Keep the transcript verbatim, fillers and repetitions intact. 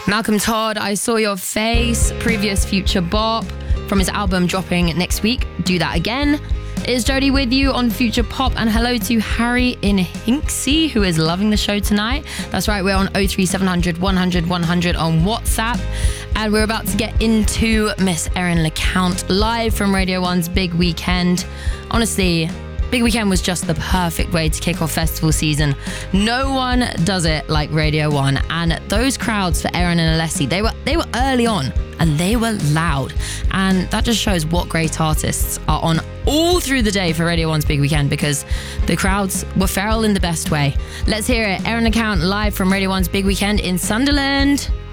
Malcolm Todd, I Saw Your Face, previous Future Bop from his album dropping next week. Do That Again. Is Jodie with you on Future Pop, and hello to Harry in Hinksey, who is loving the show tonight. That's right, we're on oh three seven hundred one hundred one hundred on WhatsApp, and we're about to get into Miss Erin LeCount live from Radio one's Big Weekend. Honestly, Big Weekend was just the perfect way to kick off festival season. No one does it like Radio one, and those crowds for Erin and Alessi, they were they were early on and they were loud, and that just shows what great artists are on all through the day for Radio one's Big Weekend, because the crowds were feral in the best way. Let's hear it. Erin LeCount live from Radio one's Big Weekend in Sunderland.